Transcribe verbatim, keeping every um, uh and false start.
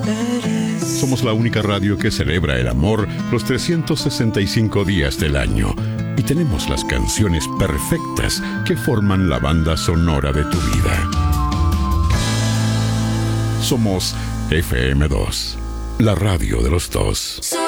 Somos la única radio que celebra el amor los trescientos sesenta y cinco días del año. Y tenemos las canciones perfectas que forman la banda sonora de tu vida. Somos F M dos, la radio de los dos.